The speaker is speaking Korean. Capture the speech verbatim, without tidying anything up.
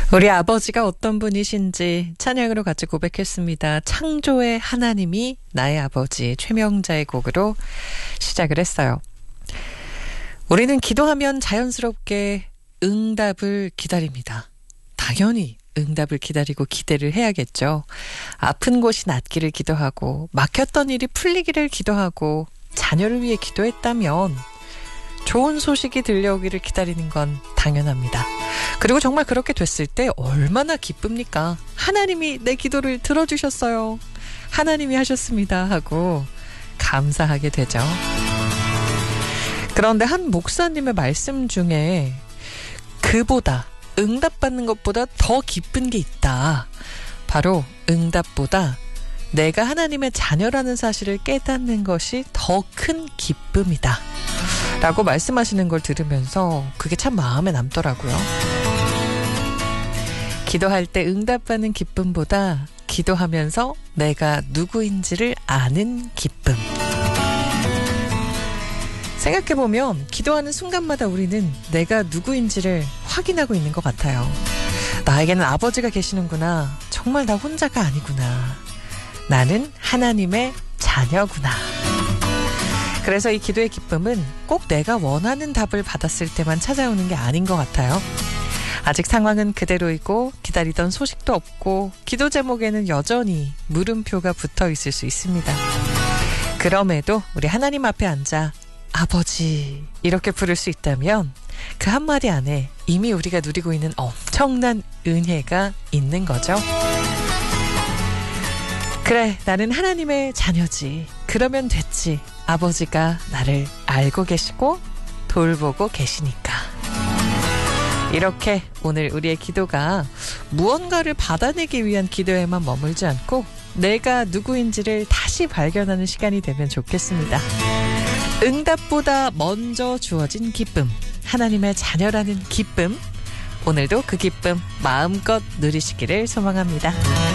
우리 아버지가 어떤 분이신지 찬양으로 같이 고백했습니다. 창조의 하나님이 나의 아버지, 최명자의 곡으로 시작을 했어요. 우리는 기도하면 자연스럽게 응답을 기다립니다. 당연히 응답을 기다리고 기대를 해야겠죠. 아픈 곳이 낫기를 기도하고 막혔던 일이 풀리기를 기도하고 자녀를 위해 기도했다면 좋은 소식이 들려오기를 기다리는 건 당연합니다. 그리고 정말 그렇게 됐을 때 얼마나 기쁩니까? 하나님이 내 기도를 들어주셨어요. 하나님이 하셨습니다 하고 감사하게 되죠. 그런데 한 목사님의 말씀 중에 그보다 응답받는 것보다 더 기쁜 게 있다. 바로 응답보다 내가 하나님의 자녀라는 사실을 깨닫는 것이 더 큰 기쁨이다 라고 말씀하시는 걸 들으면서 그게 참 마음에 남더라고요. 기도할 때 응답받는 기쁨보다 기도하면서 내가 누구인지를 아는 기쁨. 생각해보면 기도하는 순간마다 우리는 내가 누구인지를 확인하고 있는 것 같아요. 나에게는 아버지가 계시는구나. 정말 나 혼자가 아니구나. 나는 하나님의 자녀구나. 그래서 이 기도의 기쁨은 꼭 내가 원하는 답을 받았을 때만 찾아오는 게 아닌 것 같아요. 아직 상황은 그대로이고 기다리던 소식도 없고 기도 제목에는 여전히 물음표가 붙어 있을 수 있습니다. 그럼에도 우리 하나님 앞에 앉아 아버지 이렇게 부를 수 있다면 그 한마디 안에 이미 우리가 누리고 있는 엄청난 은혜가 있는 거죠. 그래, 나는 하나님의 자녀지. 그러면 됐지. 아버지가 나를 알고 계시고 돌보고 계시니까. 이렇게 오늘 우리의 기도가 무언가를 받아내기 위한 기도에만 머물지 않고 내가 누구인지를 다시 발견하는 시간이 되면 좋겠습니다. 응답보다 먼저 주어진 기쁨, 하나님의 자녀라는 기쁨, 오늘도 그 기쁨 마음껏 누리시기를 소망합니다.